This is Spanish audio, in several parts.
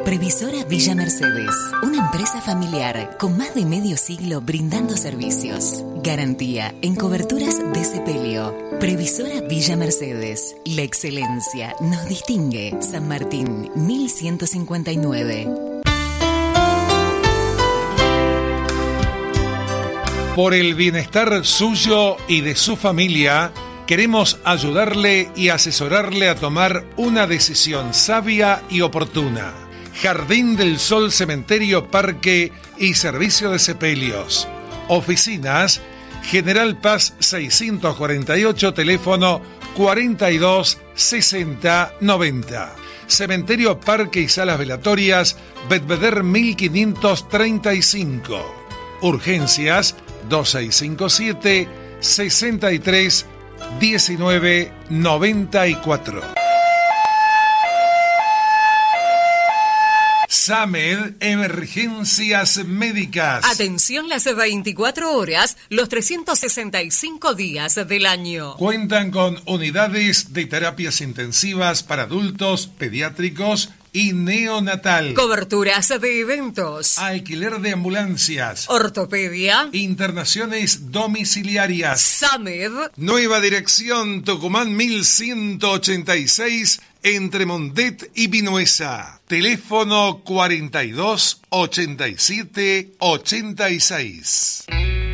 Previsora Villa Mercedes, una empresa familiar con más de medio siglo brindando servicios. Garantía en coberturas de sepelio. Previsora Villa Mercedes, la excelencia nos distingue. San Martín, 1159. Por el bienestar suyo y de su familia, queremos ayudarle y asesorarle a tomar una decisión sabia y oportuna. Jardín del Sol, Cementerio, Parque y Servicio de Sepelios. Oficinas, General Paz 648, teléfono 42 60 90. Cementerio, Parque y Salas Velatorias, Belvedere 1535. Urgencias 2657 63 19 94. SAMED, Emergencias Médicas. Atención las 24 horas, los 365 días del año. Cuentan con unidades de terapias intensivas para adultos, pediátricos y neonatal. Coberturas de eventos. Alquiler de ambulancias. Ortopedia. Internaciones domiciliarias. SAMED. Nueva dirección, Tucumán 1186, entre Mondet y Vinuesa. Teléfono 42 87 86.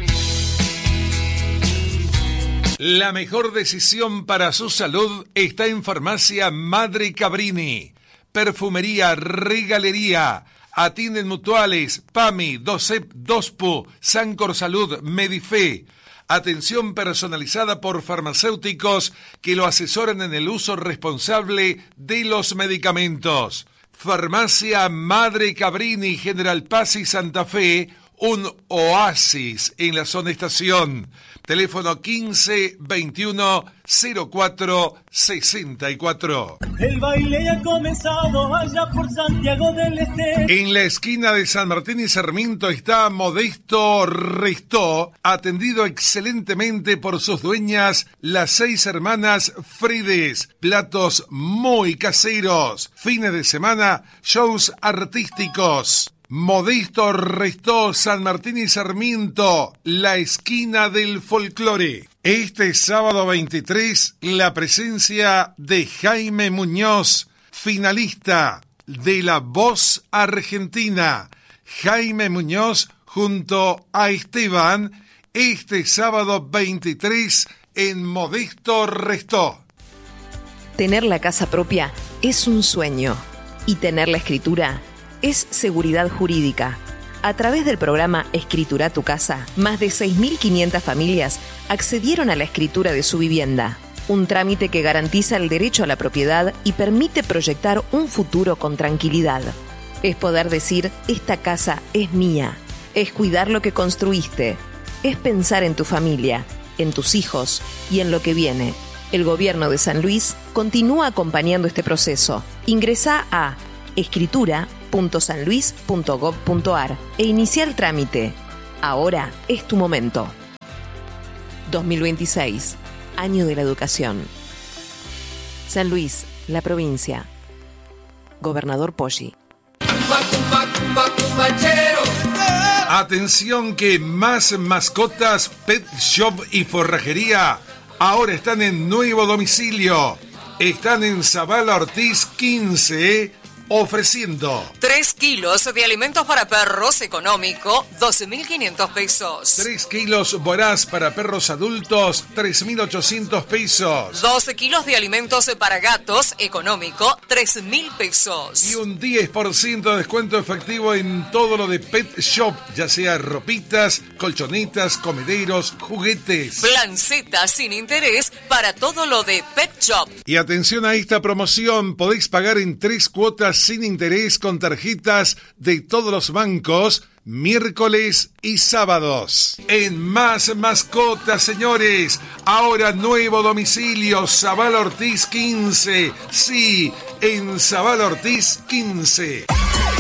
La mejor decisión para su salud está en Farmacia Madre Cabrini. Perfumería, regalería, atienden mutuales, PAMI, DOCEP, DOSPU, Sancor Salud, Medife. Atención personalizada por farmacéuticos que lo asesoran en el uso responsable de los medicamentos. Farmacia Madre Cabrini, General Paz y Santa Fe, un oasis en la zona estación. Teléfono 15 21 04 64. El baile ha comenzado allá por Santiago del Este. En la esquina de San Martín y Sarmiento está Modesto Restó, atendido excelentemente por sus dueñas, las 6 hermanas Frides. Platos muy caseros. Fines de semana, shows artísticos. Modesto Restó, San Martín y Sarmiento, la esquina del folclore. Este sábado 23, la presencia de Jaime Muñoz, finalista de La Voz Argentina. Jaime Muñoz junto a Esteban, este sábado 23 en Modesto Restó. Tener la casa propia es un sueño y tener la escritura es seguridad jurídica. A través del programa Escritura tu Casa, más de 6.500 familias accedieron a la escritura de su vivienda. Un trámite que garantiza el derecho a la propiedad y permite proyectar un futuro con tranquilidad. Es poder decir, esta casa es mía. Es cuidar lo que construiste. Es pensar en tu familia, en tus hijos y en lo que viene. El Gobierno de San Luis continúa acompañando este proceso. Ingresá a escritura.sanluis.gov.ar e inicia el trámite. Ahora es tu momento. 2026, Año de la Educación. San Luis, la provincia. Gobernador Poggi. Atención que más mascotas, pet shop y forrajería ahora están en nuevo domicilio. Están en Zavala Ortiz 15, ofreciendo 3 kilos de alimentos para perros económico, 12.500 pesos. 3 kilos Voraz para perros adultos, 3.800 pesos. 12 kilos de alimentos para gatos económico, 3.000 pesos. Y un 10% de descuento efectivo en todo lo de Pet Shop, ya sea ropitas, colchonetas, comederos, juguetes. Planceta sin interés para todo lo de Pet Shop. Y atención a esta promoción, podéis pagar en 3 cuotas sin interés con tarjetas de todos los bancos, miércoles y sábados. En Más Mascotas, señores, ahora nuevo domicilio, Zavala Ortiz 15. Sí, en Zavala Ortiz 15.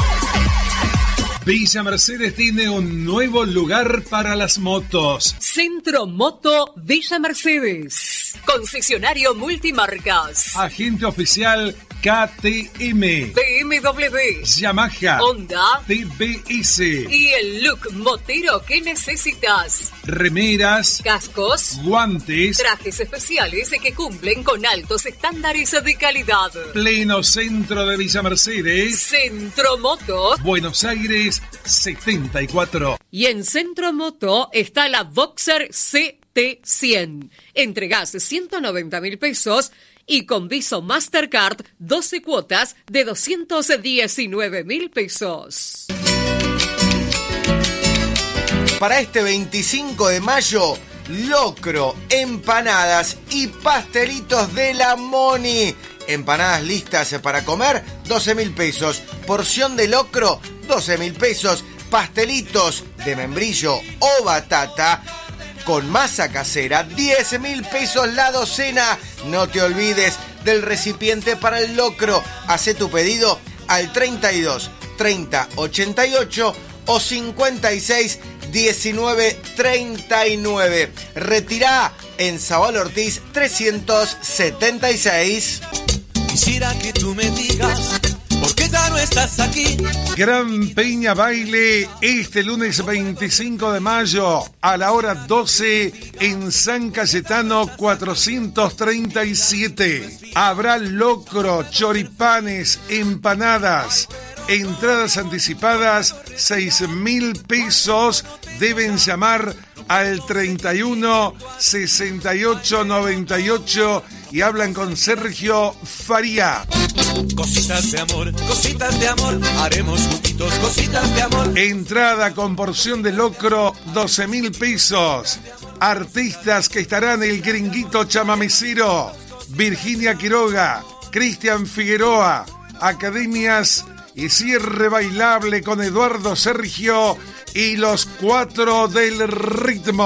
Villa Mercedes tiene un nuevo lugar para las motos. Centro Moto Villa Mercedes. Concesionario multimarcas. Agente oficial KTM. BMW, Yamaha, Honda, TBS y el look motero que necesitas. Remeras, Cascos, guantes, trajes especiales que cumplen con altos estándares de calidad. pleno centro de Villa Mercedes, Centro Moto. Buenos Aires 74. Y en Centro Moto está la Boxer CT100. Entregás 190.000 pesos y con Viso Mastercard 12 cuotas de 219.000 pesos. Para este 25 de mayo, locro, empanadas y pastelitos de la Moni. Empanadas listas para comer, 12.000 pesos. Porción de locro, 12.000 pesos. Pastelitos de membrillo o batata con masa casera, 10.000 pesos la docena. No te olvides del recipiente para el locro. Hacé tu pedido al 32 30 88 o 56 19 39. Retirá en Zabal Ortiz 376. Quisiera que tú me digas por qué ya no estás aquí. Gran Peña Baile este lunes 25 de mayo a la hora 12 en San Cayetano 437. Habrá locro, choripanes, empanadas. Entradas anticipadas 6.000 pesos. Deben llamar al 31 68 98 y hablan con Sergio Faría. Cositas de amor, haremos juntitos cositas de amor. Entrada con porción de locro, 12.000 pesos. Artistas que estarán: el Gringuito Chamamecero, Virginia Quiroga, Cristian Figueroa, Academias y cierre bailable con Eduardo Sergio y los 4 del ritmo.